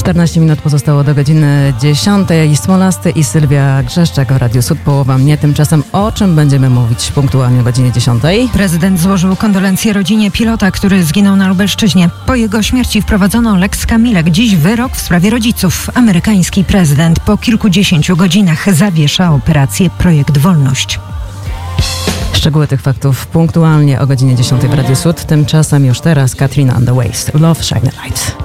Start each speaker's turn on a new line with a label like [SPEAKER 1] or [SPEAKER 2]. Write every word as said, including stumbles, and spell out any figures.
[SPEAKER 1] czternaście minut pozostało do godziny dziesiątej. Smolasty i Sylwia Grzeszczak w Radiu Sud. Połowa mnie. Tymczasem o czym będziemy mówić punktualnie o godzinie dziesiątej?
[SPEAKER 2] Prezydent złożył kondolencje rodzinie pilota, który zginął na Lubelszczyźnie. Po jego śmierci wprowadzono Lex Kamilek. Dziś wyrok w sprawie rodziców. Amerykański prezydent po kilkudziesięciu godzinach zawiesza operację Projekt Wolność.
[SPEAKER 1] Szczegóły tych faktów punktualnie o godzinie dziesiątej w Radiu Sud. Tymczasem już teraz Katrina and the Waves. Love Shine Light.